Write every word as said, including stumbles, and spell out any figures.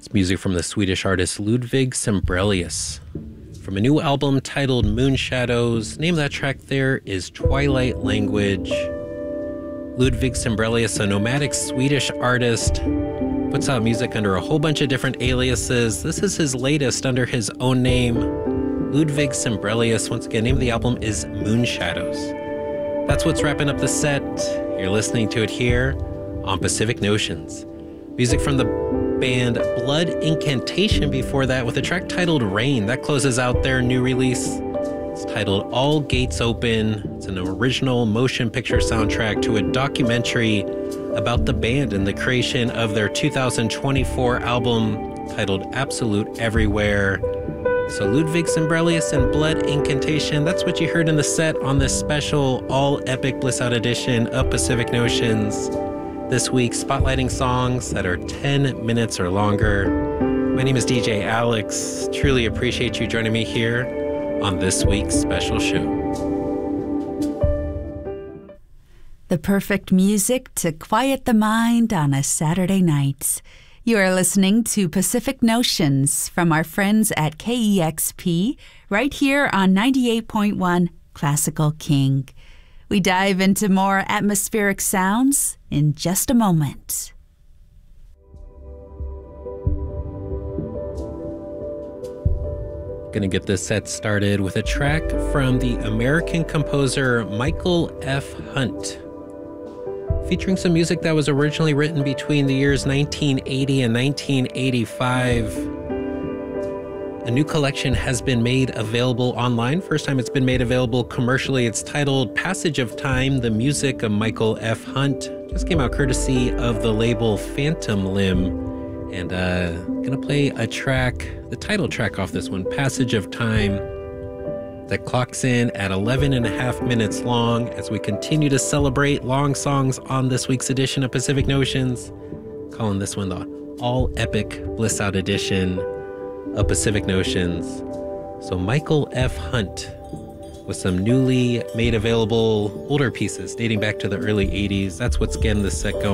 Music from the Swedish artist Ludwig Sembrelius. From a new album titled Moonshadows, name of that track there is Twilight Language. Ludwig Sembrelius, a nomadic Swedish artist, puts out music under a whole bunch of different aliases. This is his latest under his own name, Ludwig Sembrelius. Once again, name of the album is Moonshadows. That's what's wrapping up the set. You're listening to it here on Pacific Notions. Music from the band Blood Incantation before that with a track titled Rain. That closes out their new release. It's titled All Gates Open. It's an original motion picture soundtrack to a documentary about the band and the creation of their two thousand twenty-four album titled Absolute Everywhere. So Ludwig Sembrelius and Blood Incantation, that's what you heard in the set on this special all epic Bliss Out edition of Pacific Notions. This week, spotlighting songs that are ten minutes or longer. My name is D J Alex. Truly appreciate you joining me here on this week's special show. The perfect music to quiet the mind on a Saturday night. You are listening to Pacific Notions from our friends at K E X P, right here on ninety-eight point one Classical King. We dive into more atmospheric sounds in just a moment. Gonna get this set started with a track from the American composer Michael F. Hunt, featuring some music that was originally written between the years nineteen eighty and nineteen eighty-five. A new collection has been made available online. First time it's been made available commercially. It's titled Passage of Time, the music of Michael F. Hunt. Just came out courtesy of the label Phantom Limb. And uh, gonna play a track, the title track off this one, Passage of Time, that clocks in at eleven and a half minutes long as we continue to celebrate long songs on this week's edition of Pacific Notions. Calling this one the All Epic Bliss Out edition of Pacific Notions. So Michael F. Hunt with some newly made available older pieces dating back to the early eighties. That's what's getting this set going.